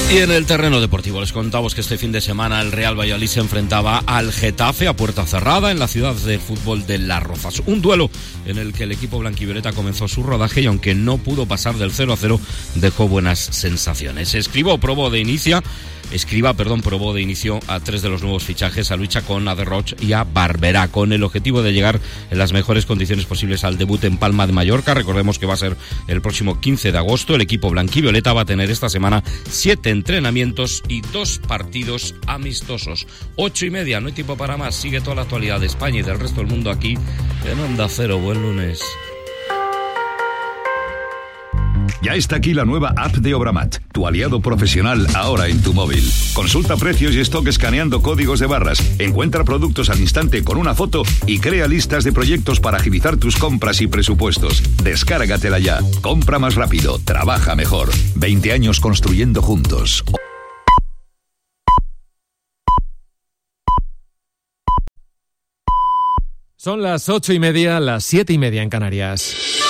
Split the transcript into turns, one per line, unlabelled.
Y en el terreno deportivo les contamos que este fin de semana el Real Valladolid se enfrentaba al Getafe a puerta cerrada en la ciudad de fútbol de Las Rozas. Un duelo en el que el equipo blanquivioleta comenzó su rodaje y aunque no pudo pasar del 0-0 dejó buenas sensaciones. Escriba probó de inicio a 3 de los nuevos fichajes, a Luis Chacón, a Derroch y a Barberá, con el objetivo de llegar en las mejores condiciones posibles al debut en Palma de Mallorca. Recordemos que va a ser el próximo 15 de agosto. El equipo blanquivioleta va a tener esta semana 7 entrenamientos y 2 partidos amistosos. 8:30, no hay tiempo para más. Sigue toda la actualidad de España y del resto del mundo aquí en Onda Cero. Buen lunes.
Ya está aquí la nueva app de Obramat, tu aliado profesional ahora en tu móvil. Consulta precios y stock escaneando códigos de barras, encuentra productos al instante con una foto y crea listas de proyectos para agilizar tus compras y presupuestos. Descárgatela ya. Compra más rápido, trabaja mejor. 20 años construyendo juntos.
Son las 8:30, las 7:30 en Canarias.